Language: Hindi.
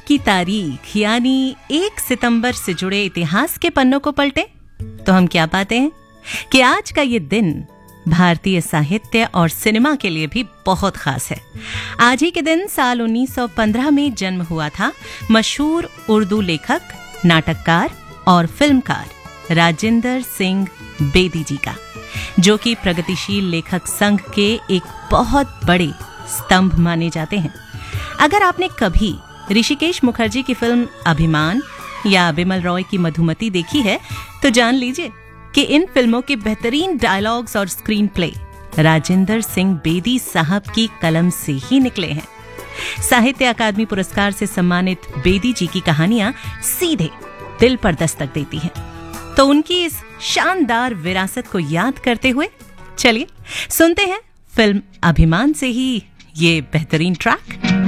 की तारीख यानी 1 सितंबर से जुड़े इतिहास के पन्नों को पलटे तो हम क्या पाते हैं कि आज का ये दिन भारतीय साहित्य और सिनेमा के लिए भी बहुत खास है। आज ही के दिन साल 1915 में जन्म हुआ था मशहूर उर्दू लेखक, नाटककार और फिल्मकार राजेंद्र सिंह बेदी जी का, जो कि प्रगतिशील लेखक संघ के एक बहुत बड़े स्तंभ माने जाते हैं। अगर आपने कभी ऋषिकेश मुखर्जी की फिल्म अभिमान या बिमल रॉय की मधुमती देखी है तो जान लीजिए कि इन फिल्मों के बेहतरीन डायलॉग्स और स्क्रीन प्ले राजेंद्र सिंह बेदी साहब की कलम से ही निकले हैं। साहित्य अकादमी पुरस्कार से सम्मानित बेदी जी की कहानियां सीधे दिल पर दस्तक देती हैं। तो उनकी इस शानदार विरासत को याद करते हुए चलिए सुनते हैं फिल्म अभिमान से ही ये बेहतरीन ट्रैक।